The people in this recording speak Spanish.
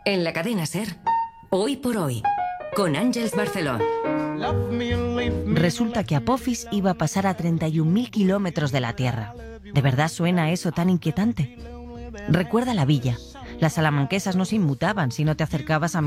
En la cadena SER, Hoy por Hoy, con Àngels Barceló. Resulta que Apophis iba a pasar a 31.000 kilómetros de la Tierra. ¿De verdad suena eso tan inquietante? Recuerda la villa. Las salamanquesas no se inmutaban si no te acercabas a